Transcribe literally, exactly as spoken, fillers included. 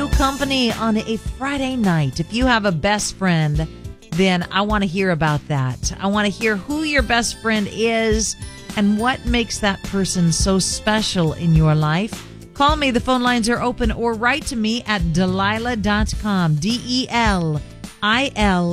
you company on a Friday night. If you have a best friend, then I want to hear about that. I want to hear who your best friend is and what makes that person so special in your life. Call me. The phone lines are open, or write to me at Delilah dot com. D E L I L